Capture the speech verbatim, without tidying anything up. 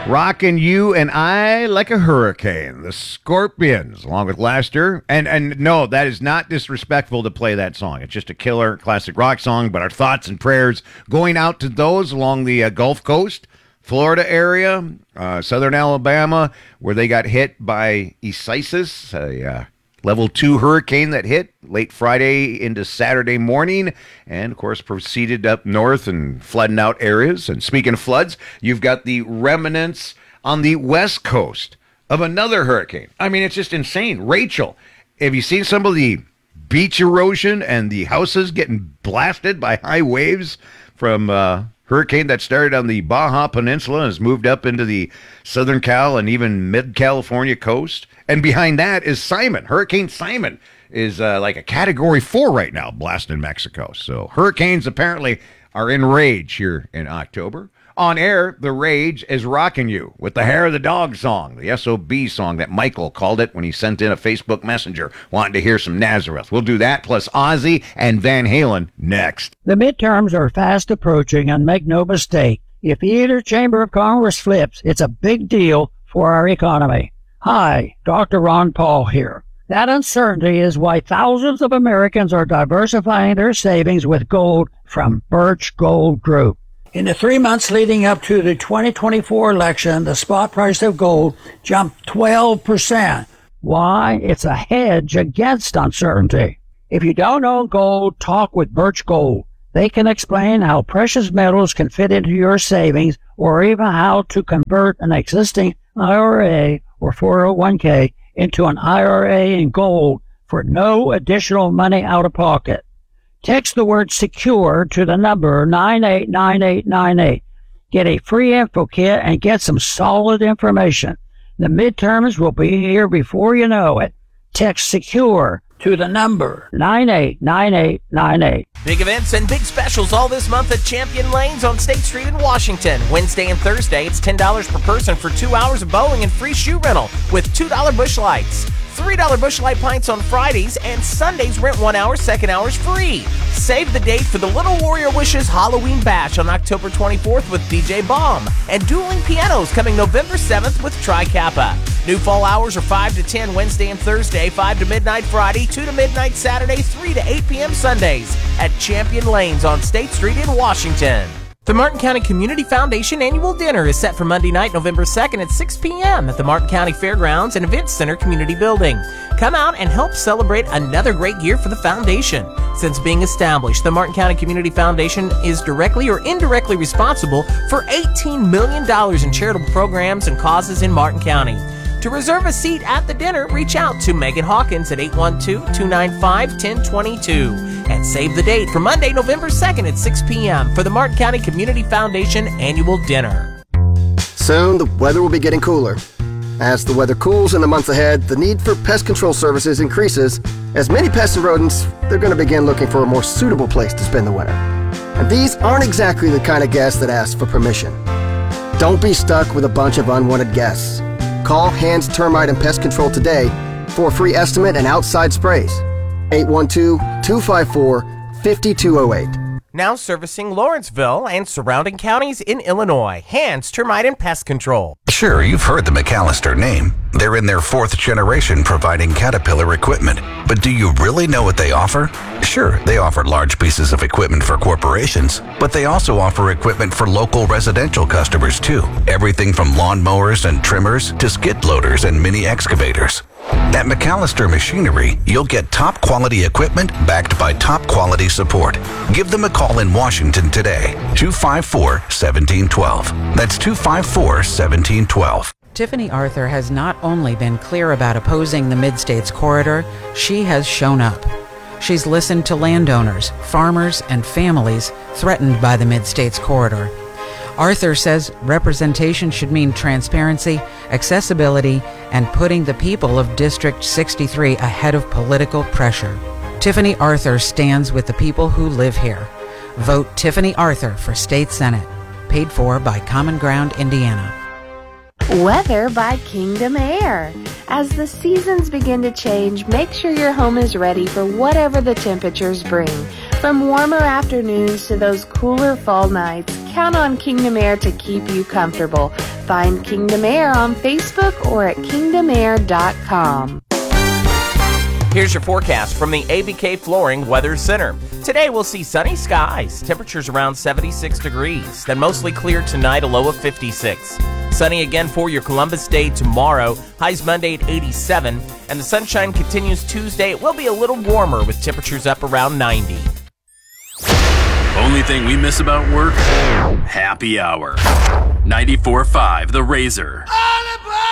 Rocking you and I like a hurricane. The Scorpions, along with Lester. And and no, that is not disrespectful to play that song. It's just a killer classic rock song. But our thoughts and prayers going out to those along the uh, Gulf Coast, Florida area, uh, southern Alabama, where they got hit by Isaias, a uh, level two hurricane that hit late Friday into Saturday morning, and, of course, proceeded up north and flooding out areas. And speaking of floods, you've got the remnants on the west coast of another hurricane. I mean, it's just insane. Rachel, have you seen some of the beach erosion and the houses getting blasted by high waves from uh, hurricane that started on the Baja Peninsula and has moved up into the Southern Cal and even mid-California coast? And behind that is Simon. Hurricane Simon is uh, like a category four right now, blasting Mexico. So hurricanes apparently are in rage here in October. On air, the rage is rocking you with the Hair of the Dog song, the S O B song that Michael called it when he sent in a Facebook Messenger wanting to hear some Nazareth. We'll do that, plus Ozzy and Van Halen next. The midterms are fast approaching, and make no mistake, if either chamber of Congress flips, it's a big deal for our economy. Hi, Doctor Ron Paul here. That uncertainty is why thousands of Americans are diversifying their savings with gold from Birch Gold Group. In the three months leading up to the twenty twenty-four election, the spot price of gold jumped twelve percent. Why? It's a hedge against uncertainty. If you don't own gold, talk with Birch Gold. They can explain how precious metals can fit into your savings, or even how to convert an existing I R A or four oh one k into an I R A in gold for no additional money out of pocket. Text the word SECURE to the number nine eight nine eight nine eight. Get a free info kit and get some solid information. The midterms will be here before you know it. Text SECURE to the number nine eight nine eight nine eight. Big events and big specials all this month at Champion Lanes on State Street in Washington. Wednesday and Thursday, it's ten dollars per person for two hours of bowling and free shoe rental with two dollar Busch Lights. three dollar Busch Light pints on Fridays, and Sundays rent one hour, second hour's free. Save the date for the Little Warrior Wishes Halloween Bash on October twenty-fourth with D J Bomb. And Dueling Pianos coming November seventh with Tri Kappa. New fall hours are five to ten Wednesday and Thursday, five to midnight Friday, two to midnight Saturday, three to eight p.m. Sundays at Champion Lanes on State Street in Washington. The Martin County Community Foundation Annual Dinner is set for Monday night, November second at six p.m. at the Martin County Fairgrounds and Events Center Community Building. Come out and help celebrate another great year for the foundation. Since being established, the Martin County Community Foundation is directly or indirectly responsible for eighteen million dollars in charitable programs and causes in Martin County. To reserve a seat at the dinner, reach out to Megan Hawkins at eight one two, two nine five, one zero two two. And save the date for Monday, November second at six p.m. for the Martin County Community Foundation Annual Dinner. Soon, the weather will be getting cooler. As the weather cools in the months ahead, the need for pest control services increases. As many pests and rodents, they're going to begin looking for a more suitable place to spend the winter. And these aren't exactly the kind of guests that ask for permission. Don't be stuck with a bunch of unwanted guests. Call Hands Termite and Pest Control today for a free estimate and outside sprays. eight one two, two five four, five two zero eight. Now servicing Lawrenceville and surrounding counties in Illinois. Hands Termite and Pest Control. Sure, you've heard the McAllister name. They're in their fourth generation providing Caterpillar equipment. But do you really know what they offer? Sure, they offer large pieces of equipment for corporations, but they also offer equipment for local residential customers too. Everything from lawnmowers and trimmers to skid loaders and mini excavators. At McAllister Machinery, you'll get top quality equipment backed by top quality support. Give them a call in Washington today. two five four, one seven one two. That's two five four, one seven one two. Tiffany Arthur has not only been clear about opposing the Mid-States Corridor, she has shown up. She's listened to landowners, farmers, and families threatened by the Mid-States Corridor. Arthur says representation should mean transparency, accessibility, and putting the people of District sixty-three ahead of political pressure. Tiffany Arthur stands with the people who live here. Vote Tiffany Arthur for State Senate. Paid for by Common Ground Indiana. Weather by Kingdom Air. As the seasons begin to change, make sure your home is ready for whatever the temperatures bring. From warmer afternoons to those cooler fall nights, count on Kingdom Air to keep you comfortable. Find Kingdom Air on Facebook or at kingdom air dot com. Here's your forecast from the A B K Flooring Weather Center. Today we'll see sunny skies, temperatures around seventy-six degrees, then mostly clear tonight, a low of fifty-six. Sunny again for your Columbus Day tomorrow, highs Monday at eighty-seven, and the sunshine continues Tuesday. It will be a little warmer with temperatures up around ninety. Only thing we miss about work? Happy hour. ninety-four point five The Razor. All aboard!